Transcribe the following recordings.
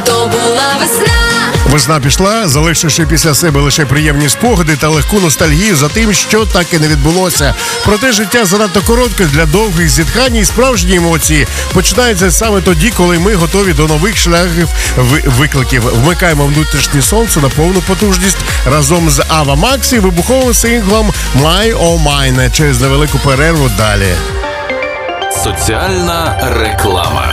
То була весна. Весна пішла, залишивши після себе лише приємні спогади та легку ностальгію за тим, що так і не відбулося. Проте життя занадто коротке для довгих зітхань, і справжні емоції починаються саме тоді, коли ми готові до нових шляхів викликів. Вмикаємо внутрішнє сонце на повну потужність разом з Ава Макс і вибуховим синглом «My Oh Mine». Через невелику перерву далі. Соціальна реклама.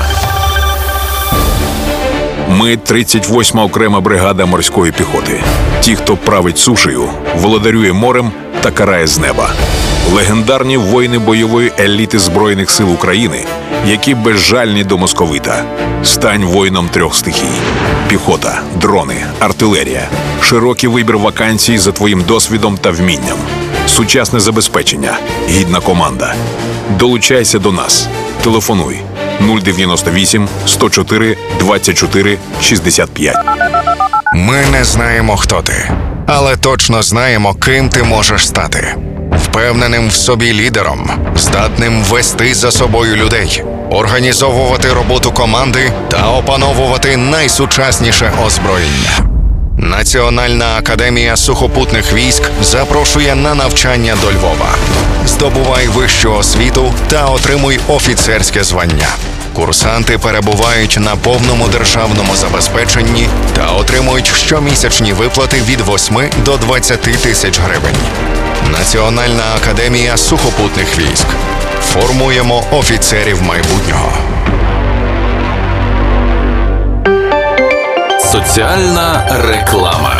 Ми 38-ма окрема бригада морської піхоти. Ті, хто править сушею, володарює морем та карає з неба. Легендарні воїни бойової еліти Збройних сил України, які безжальні до московита. Стань воїном 3 стихій. Піхота, дрони, артилерія. Широкий вибір вакансій за твоїм досвідом та вмінням. Сучасне забезпечення. Гідна команда. Долучайся до нас. Телефонуй 098 104 24 65. Ми не знаємо, хто ти, але точно знаємо, ким ти можеш стати. Впевненим в собі лідером, здатним вести за собою людей, організовувати роботу команди та опановувати найсучасніше озброєння. Національна академія сухопутних військ запрошує на навчання до Львова. Здобувай вищу освіту та отримуй офіцерське звання. Курсанти перебувають на повному державному забезпеченні та отримують щомісячні виплати від 8 до 20 тисяч гривень. Національна академія сухопутних військ. Формуємо офіцерів майбутнього. Соціальна реклама.